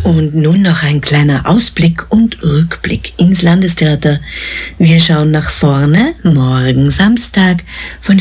Und nun noch ein kleiner Ausblick und Rückblick ins Landestheater. Wir schauen nach vorne, morgen Samstag von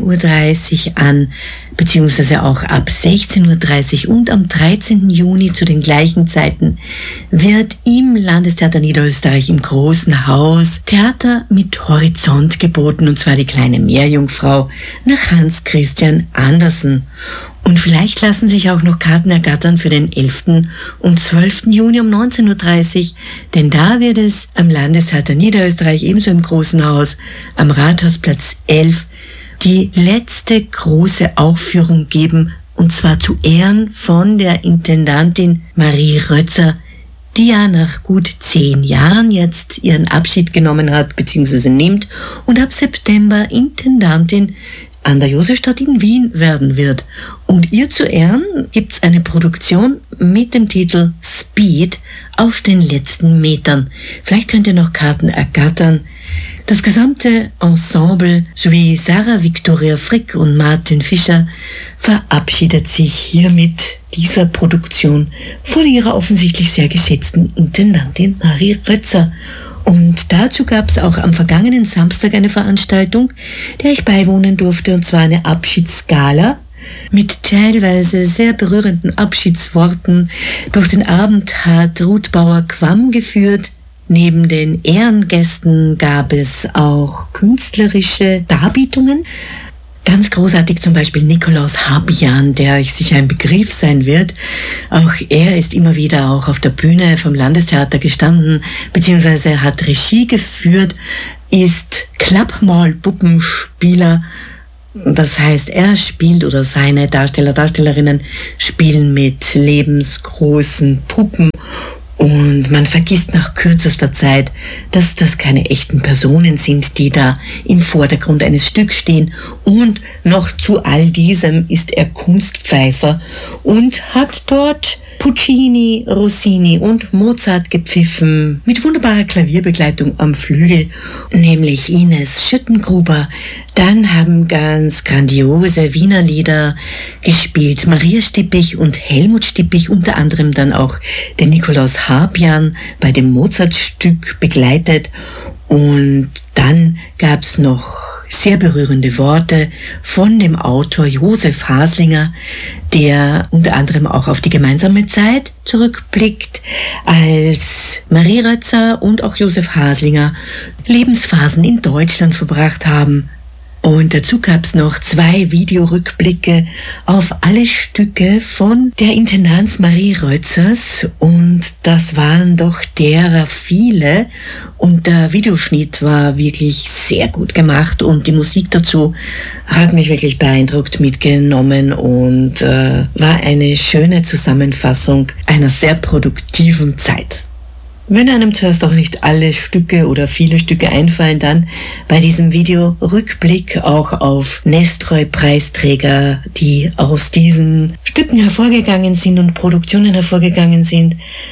14.30 Uhr an, beziehungsweise auch ab 16.30 Uhr und am 13. Juni zu den gleichen Zeiten wird im Landestheater Niederösterreich im Großen Haus Theater mit Horizont geboten, und zwar die kleine Meerjungfrau nach Hans Christian Andersen. Und vielleicht lassen sich auch noch Karten ergattern für den 11. und 12. Juni um 19.30 Uhr, denn da wird es am Landestheater Niederösterreich, ebenso im Großen Haus, am Rathausplatz 11, die letzte große Aufführung geben, und zwar zu Ehren von der Intendantin Marie Rötzer, die ja nach gut 10 Jahren jetzt ihren Abschied genommen hat, bzw. nimmt und ab September Intendantin an der Josefstadt in Wien werden wird. Und ihr zu Ehren gibt's eine Produktion mit dem Titel Speed auf den letzten Metern. Vielleicht könnt ihr noch Karten ergattern. Das gesamte Ensemble sowie Sarah Victoria Frick und Martin Fischer verabschiedet sich hiermit dieser Produktion von ihrer offensichtlich sehr geschätzten Intendantin Marie Rötzer. Und dazu gab es auch am vergangenen Samstag eine Veranstaltung, der ich beiwohnen durfte, und zwar eine Abschiedsgala mit teilweise sehr berührenden Abschiedsworten. Durch den Abend hat Ruth Bauer-Quam geführt. Neben den Ehrengästen gab es auch künstlerische Darbietungen. Ganz großartig zum Beispiel Nikolaus Habian, der euch sicher ein Begriff sein wird. Auch er ist immer wieder auch auf der Bühne vom Landestheater gestanden, beziehungsweise hat Regie geführt, ist Klappmaul-Puppenspieler. Das heißt, er spielt, oder seine Darstellerinnen spielen mit lebensgroßen Puppen. Und man vergisst nach kürzester Zeit, dass das keine echten Personen sind, die da im Vordergrund eines Stücks stehen. Und noch zu all diesem ist er Kunstpfeifer und hat dort Puccini, Rossini und Mozart gepfiffen, mit wunderbarer Klavierbegleitung am Flügel, nämlich Ines Schüttengruber. Dann haben ganz grandiose Wiener Lieder gespielt Maria Stippich und Helmut Stippich, unter anderem dann auch der Nikolaus Habian bei dem Mozart-Stück begleitet. Und dann gab's noch sehr berührende Worte von dem Autor Josef Haslinger, der unter anderem auch auf die gemeinsame Zeit zurückblickt, als Marie Rötzer und auch Josef Haslinger Lebensphasen in Deutschland verbracht haben. Und dazu gab's noch 2 Videorückblicke auf alle Stücke von der Intendanz Marie Rötzers, und das waren doch derer viele, und der Videoschnitt war wirklich sehr gut gemacht und die Musik dazu hat mich wirklich beeindruckt mitgenommen und war eine schöne Zusammenfassung einer sehr produktiven Zeit. Wenn einem zuerst auch nicht alle Stücke oder viele Stücke einfallen, dann bei diesem Video-Rückblick auch auf Nestroy-Preisträger, die aus diesen Stücken hervorgegangen sind und Produktionen hervorgegangen sind,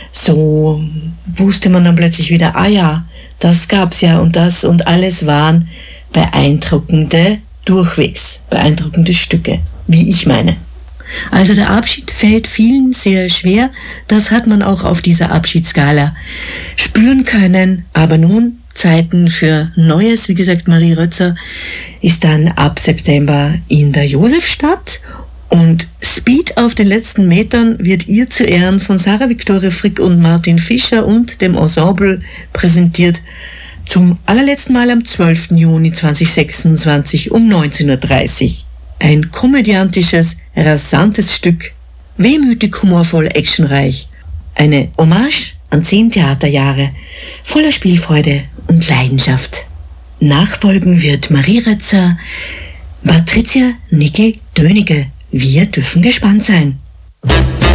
so wusste man dann plötzlich wieder, ah ja, das gab's ja und das und alles waren durchwegs beeindruckende Stücke, wie ich meine. Also der Abschied fällt vielen sehr schwer, das hat man auch auf dieser Abschiedsgala spüren können, aber nun Zeiten für Neues. Wie gesagt, Marie Rötzer ist dann ab September in der Josefstadt, und Speed auf den letzten Metern wird ihr zu Ehren von Sarah Victoria Frick und Martin Fischer und dem Ensemble präsentiert, zum allerletzten Mal am 12. Juni 2026 um 19.30 Uhr. Ein komödiantisches, rasantes Stück, wehmütig, humorvoll, actionreich. Eine Hommage an 10 Theaterjahre, voller Spielfreude und Leidenschaft. Nachfolgen wird Marie Rötzer, Patricia Nickel-Dönige. Wir dürfen gespannt sein.